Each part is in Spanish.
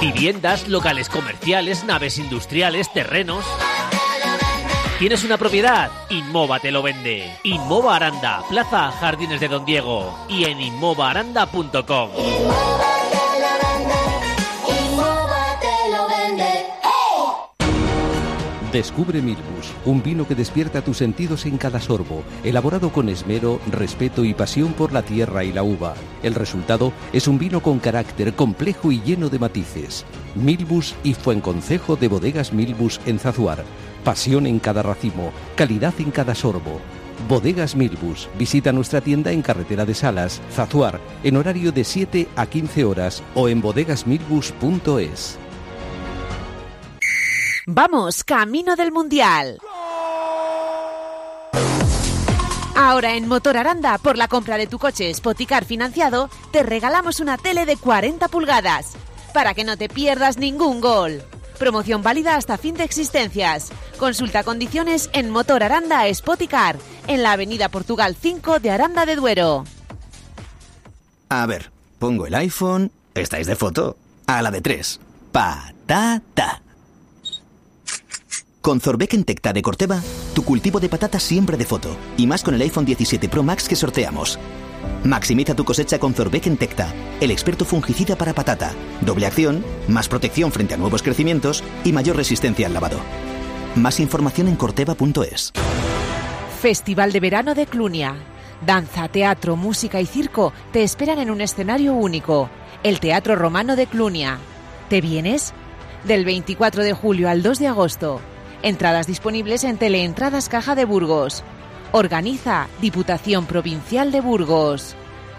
Viviendas, locales comerciales, naves industriales, terrenos. ¿Tienes una propiedad? Inmova te lo vende. Inmova Aranda, Plaza Jardines de Don Diego y en inmovaaranda.com. Descubre Milbus, un vino que despierta tus sentidos en cada sorbo, elaborado con esmero, respeto y pasión por la tierra y la uva. El resultado es un vino con carácter complejo y lleno de matices. Milbus y Fuenconcejo de Bodegas Milbus en Zazuar. Pasión en cada racimo, calidad en cada sorbo. Bodegas Milbus. Visita nuestra tienda en Carretera de Salas, Zazuar, en horario de 7 a 15 horas o en bodegasmilbus.es. Vamos, camino del Mundial. Ahora en Motor Aranda, por la compra de tu coche Spoticar financiado, te regalamos una tele de 40 pulgadas, para que no te pierdas ningún gol. Promoción válida hasta fin de existencias. Consulta condiciones en Motor Aranda Spoticar, en la avenida Portugal 5 de Aranda de Duero. A ver, pongo el iPhone, estáis de foto, a la de 3. Patata. Con Zorbeck Tecta de Corteva, tu cultivo de patatas siempre de foto. Y más con el iPhone 17 Pro Max que sorteamos. Maximiza tu cosecha con Zorbeck Tecta, el experto fungicida para patata. Doble acción, más protección frente a nuevos crecimientos y mayor resistencia al lavado. Más información en corteva.es. Festival de Verano de Clunia. Danza, teatro, música y circo te esperan en un escenario único. El Teatro Romano de Clunia. ¿Te vienes? Del 24 de julio al 2 de agosto. Entradas disponibles en Teleentradas Caja de Burgos. Organiza Diputación Provincial de Burgos.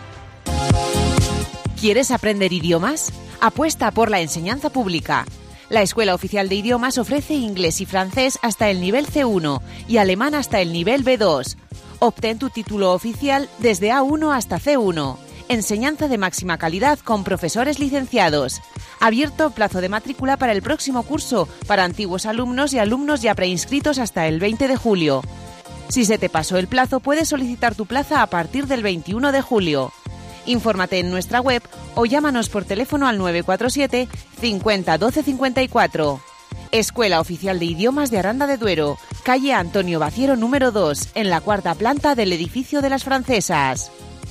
¿Quieres aprender idiomas? Apuesta por la enseñanza pública. La Escuela Oficial de Idiomas ofrece inglés y francés hasta el nivel C1 y alemán hasta el nivel B2. Obtén tu título oficial desde A1 hasta C1. Enseñanza de máxima calidad con profesores licenciados. Abierto plazo de matrícula para el próximo curso para antiguos alumnos y alumnos ya preinscritos hasta el 20 de julio. Si se te pasó el plazo, puedes solicitar tu plaza a partir del 21 de julio. Infórmate en nuestra web o llámanos por teléfono al 947 50 12 54. Escuela Oficial de Idiomas de Aranda de Duero, calle Antonio Baciero número 2, en la cuarta planta del edificio de las Francesas.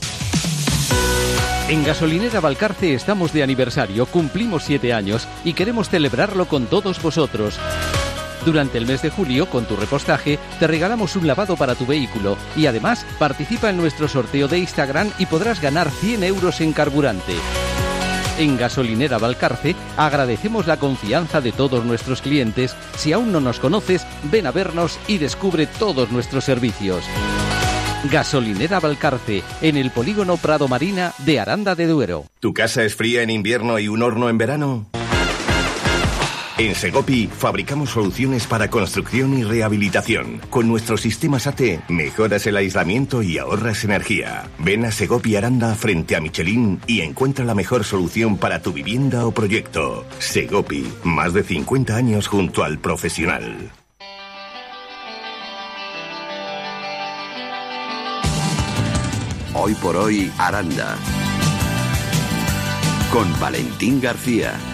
En Gasolinera Valcarce estamos de aniversario, cumplimos 7 años y queremos celebrarlo con todos vosotros. Durante el mes de julio, con tu repostaje, te regalamos un lavado para tu vehículo y además participa en nuestro sorteo de Instagram y podrás ganar 100 euros en carburante. En Gasolinera Valcarce agradecemos la confianza de todos nuestros clientes. Si aún no nos conoces, ven a vernos y descubre todos nuestros servicios. Gasolinera Valcarce, en el polígono Prado Marina de Aranda de Duero. ¿Tu casa es fría en invierno y un horno en verano? En Segopi fabricamos soluciones para construcción y rehabilitación. Con nuestro sistema SATE mejoras el aislamiento y ahorras energía. Ven a Segopi Aranda frente a Michelin y encuentra la mejor solución para tu vivienda o proyecto. Segopi, más de 50 años junto al profesional. Hoy por hoy, Aranda. Con Valentín García.